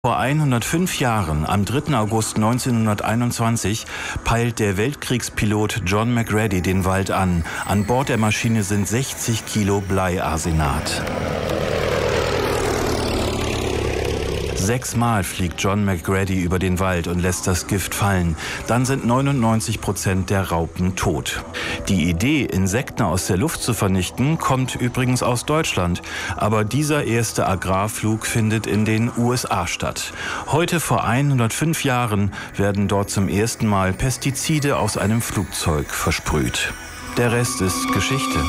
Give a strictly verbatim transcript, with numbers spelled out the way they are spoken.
Vor hundertfünf Jahren, am dritten August neunzehnhunderteinundzwanzig, peilt der Weltkriegspilot John McGrady den Wald an. An Bord der Maschine sind sechzig Kilo Bleiarsenat. Sechsmal fliegt John McGrady über den Wald und lässt das Gift fallen. Dann sind neunundneunzig Prozent der Raupen tot. Die Idee, Insekten aus der Luft zu vernichten, kommt übrigens aus Deutschland. Aber dieser erste Agrarflug findet in den U S A statt. Heute vor hundertfünf Jahren werden dort zum ersten Mal Pestizide aus einem Flugzeug versprüht. Der Rest ist Geschichte.